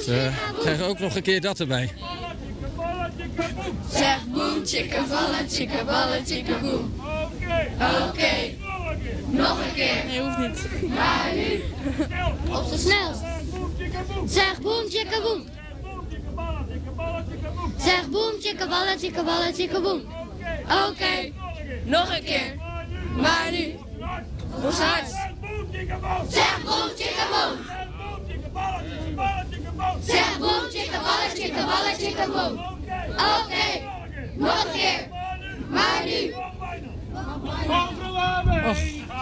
Zeg ook nog een keer dat erbij. Zeg boem, chickaballen, chickaballen, chickaboem. Oké. Nog een keer. Nee, hoeft niet. Maar nu. Op z'n snelst. Zeg boem, chickaboem. Zeg boem, chickaballen, chickaballen, chickaboem. Oké. Nog een keer. Maar nu. Hoe hard? Zeg boem, chickaboem. Zeg boem, chickaballen, chickaballen, chickaboem. Oké. Nog een keer. Maar nu. Och.